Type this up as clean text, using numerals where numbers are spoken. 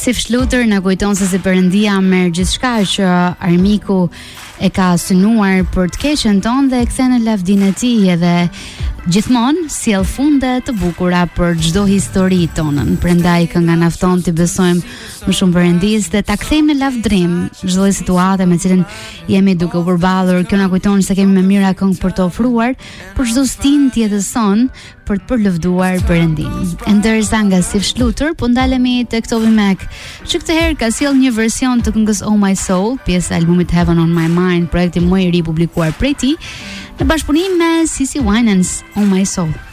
Si Fshluter na kujton se si Perëndia merr gjithçka që armiku e ka synuar për të keqen tonë dhe e kthen në lavdinë e tij edhe gjithmonë sjell funde të bukura për çdo histori tonën. Prandaj kënga na fton të besojmë më shumë Perëndis dhe ta kthejmë në lavdrim çdo situatë me cilën jemi duke u përballur. Kjo na kujton se kemi më mira këngë për të ofruar për çdo stin të jetës son për të përlëvduar Perëndin. Ndërsa nga Si Fshluter po ndalemi tek Toby Mac, që këtë herë ka sjell një version të këngës Oh My Soul, pjesë e albumit Heaven on My Mind, projekti më i ri publikuar prej tij, në bashkëpunim me CeCe Winans, Oh My Soul.